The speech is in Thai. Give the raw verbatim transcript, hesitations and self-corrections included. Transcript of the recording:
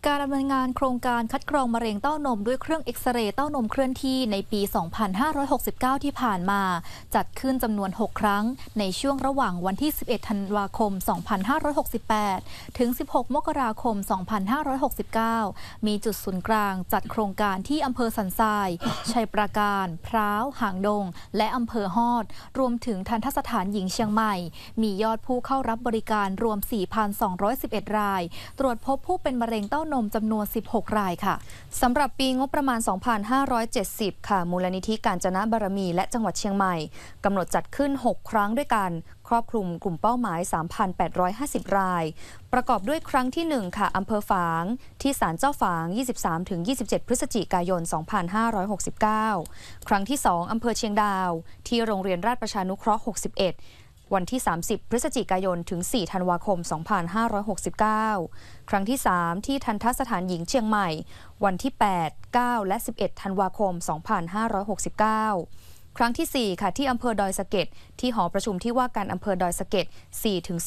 การดำเนินงานโครงการคัดกรองมะเร็งเต้านมด้วยเครื่องเอ็กซเรย์เต้านมเคลื่อนที่ในปี สองพันห้าร้อยหกสิบเก้า ที่ผ่านมาจัดขึ้นจำนวน หก ครั้งในช่วงระหว่างวันที่ สิบเอ็ด ธันวาคม สองพันห้าร้อยหกสิบแปด ถึง สิบหก มกราคม สองพันห้าร้อยหกสิบเก้า มีจุดศูนย์กลางจัดโครงการที่อำเภอสันทราย ชัยปราการ พร้าว หางดง และอำเภอฮอด รวมถึงทันตสถานหญิงเชียงใหม่ มียอดผู้เข้ารับบริการรวม สี่พันสองร้อยสิบเอ็ด ราย ตรวจพบผู้เป็นมะเร็งเต้านมจำนวน สิบหก รายค่ะสำหรับปีงบประมาณ สองพันห้าร้อยเจ็ดสิบ ค่ะมูลนิธิกาญจนบารมีและจังหวัดเชียงใหม่กำหนดจัดขึ้น หก ครั้งด้วยกันครอบคลุมกลุ่มเป้าหมาย สามพันแปดร้อยห้าสิบ ราย ประกอบด้วยครั้งที่ หนึ่ง ค่ะอำเภอฝางที่ศาลเจ้าฝาง ยี่สิบสามถึงยี่สิบเจ็ด พฤศจิกายน สองพันห้าร้อยหกสิบเก้า ครั้งที่ สอง อำเภอเชียงดาวที่โรงเรียนราชประชานุเคราะห์ หกสิบเอ็ดวันที่ สามสิบ พฤศจิกายน ถึง สี่ ธันวาคม สองพันห้าร้อยหกสิบเก้า ครั้งที่ สาม ที่ทันตสถานหญิงเชียงใหม่วันที่ แปด เก้า และ สิบเอ็ด ธันวาคม สองพันห้าร้อยหกสิบเก้า ครั้งที่ สี่ ค่ะที่อำเภอดอยสะเก็ดที่หอประชุมที่ว่าการอำเภอดอยสะเก็ด สี่ถึง